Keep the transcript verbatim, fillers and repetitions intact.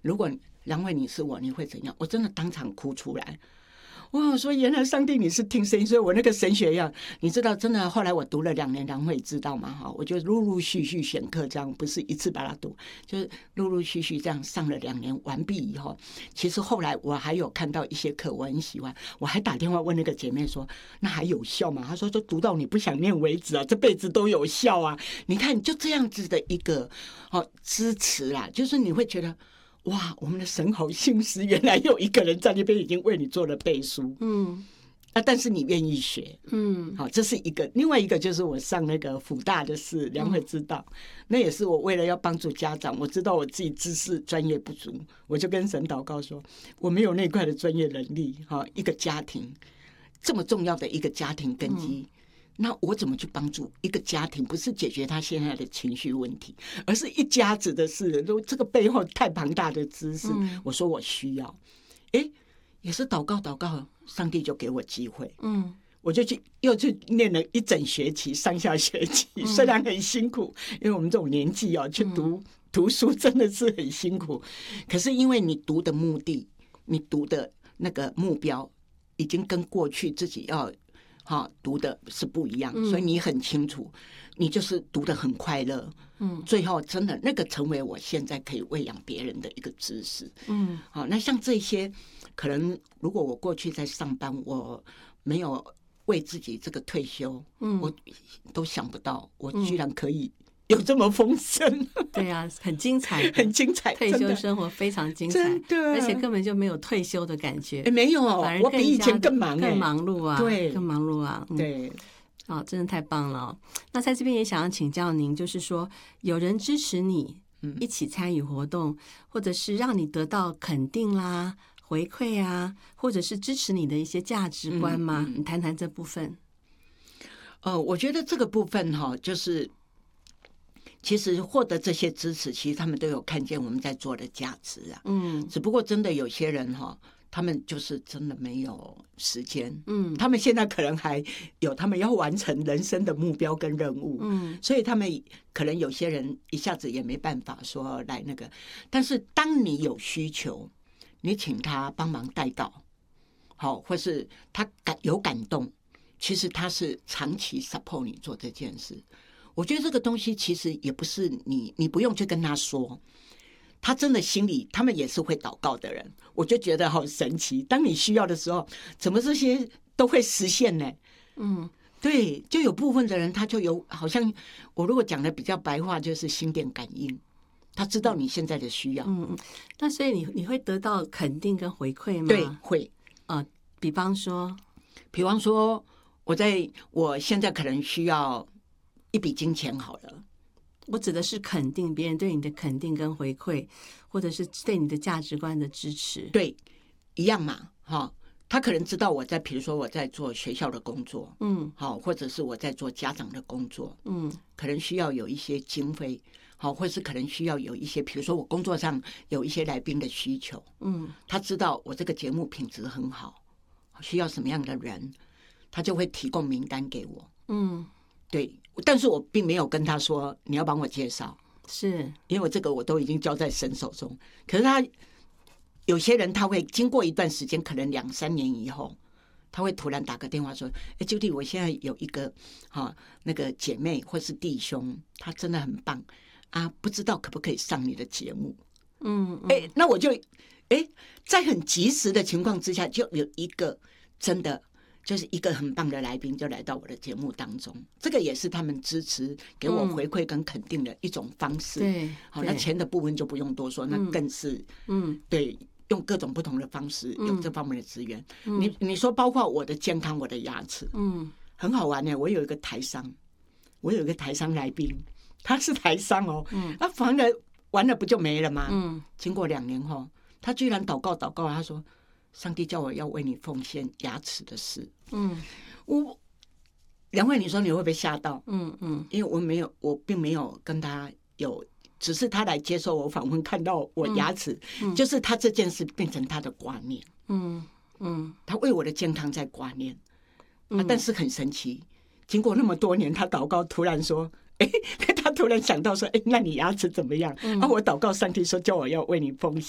如果梁慧你是我，你会怎样？我真的当场哭出来。哇！我说原来上帝你是听声音，所以我那个神学样，你知道，真的后来我读了两年，梁慧知道吗？哈，我就陆陆续续选课，这样不是一次把它读，就是陆陆续续这样上了两年，完毕以后，其实后来我还有看到一些课我很喜欢，我还打电话问那个姐妹说，那还有效吗？她说就读到你不想念为止啊，这辈子都有效啊！你看就这样子的一个哦支持啦，就是你会觉得。哇，我们的神好信实，原来有一个人在那边已经为你做了背书，嗯，啊，但是你愿意学，嗯，好，这是一个。另外一个就是我上那个辅大的事，梁慧知道，嗯、那也是我为了要帮助家长，我知道我自己知识专业不足，我就跟神祷告说，我没有那块的专业能力，哈，一个家庭这么重要的一个家庭根基。嗯，那我怎么去帮助一个家庭？不是解决他现在的情绪问题，而是一家子的事。这个背后太庞大的知识，嗯、我说我需要，哎，也是祷告祷告，上帝就给我机会，嗯，我就去又去念了一整学期，上下学期，嗯、虽然很辛苦，因为我们这种年纪哦，去读、嗯、读书真的是很辛苦，可是因为你读的目的，你读的那个目标，已经跟过去自己要。哈，读的是不一样，所以你很清楚，你就是读得很快乐，嗯，最后真的那个成为我现在可以喂养别人的一个知识，嗯，好，那像这些，可能如果我过去在上班，我没有为自己这个退休，嗯，我都想不到，我居然可以。有这么丰盛， 对啊，很精彩， 很精彩， 退休生活非常精彩， 真的， 而且根本就没有退休的感觉， 欸、没有，我比以前更忙、欸， 更忙碌啊， 对， 更忙碌啊， 嗯、对， 哦，真的太棒了、哦。那在这边也想要请教您，就是说，有人支持你一起参与活动，嗯、或者是让你得到肯定啦、回馈啊，或者是支持你的一些价值观吗？嗯嗯、你谈谈这部分。 呃，我觉得这个部分哈、哦，就是。其实获得这些支持，其实他们都有看见我们在做的价值啊。嗯，只不过真的有些人哈、哦，他们就是真的没有时间。嗯，他们现在可能还有他们要完成人生的目标跟任务。嗯，所以他们可能有些人一下子也没办法说来那个。但是当你有需求，你请他帮忙带到，好，或是他感有感动，其实他是长期 support 你做这件事。我觉得这个东西其实也不是你，你不用去跟他说，他真的心里，他们也是会祷告的人，我就觉得好神奇。当你需要的时候，怎么这些都会实现呢？嗯，对，就有部分的人他就有，好像我如果讲的比较白话，就是心电感应，他知道你现在的需要。 嗯嗯，那所以你你会得到肯定跟回馈吗？ 对，会啊、呃，比方说， 比方说，我在我现在可能需要。一笔金钱好了， 我指的是肯定别人对你的肯定跟回馈，或者是对你的价值观的支持。 对，一样嘛，哈。他可能知道我在，比如说我在做学校的工作，嗯，好，或者是我在做家长的工作，嗯，可能需要有一些经费，好，或是可能需要有一些，比如说我工作上有一些来宾的需求，嗯，他知道我这个节目品质很好，需要什么样的人，他就会提供名单给我，嗯，对。但是我并没有跟他说你要帮我介绍， 是因为我这个我都已经交在神手中。可是他有些人他会经过一段时间，可能两三年以后，他会突然打个电话说：“哎，Judy，我现在有一个哈、哦、那个姐妹或是弟兄，他真的很棒啊，不知道可不可以上你的节目？”嗯，哎、嗯，那我就哎在很及时的情况之下，就有一个真的。就是一个很棒的来宾就来到我的节目当中，这个也是他们支持给我回馈跟肯定的一种方式。 对、嗯， 好，那钱的部分就不用多说，那更是嗯，对，用各种不同的方式有这方面的资源。嗯、你你说包括我的健康，我的牙齿，嗯，很好玩呢。我有一个台商，我有一个台商来宾，他是台商哦，嗯，那反而完了不就没了吗？嗯，经过两年后，他居然祷告祷告，他说。上帝叫我要为你奉献牙齿的事，嗯，我梁慧，你说你会不会吓到？嗯嗯，因为我没有，我并没有跟他有，只是他来接受我访问，看到我牙齿，嗯嗯、就是他这件事变成他的挂念，嗯嗯，他为我的健康在挂念，嗯啊、但是很神奇，经过那么多年，他祷告突然说。哎，他突然想到说：“哎，那你牙齿怎么样？”嗯、啊，我祷告上帝说叫我要为你奉献。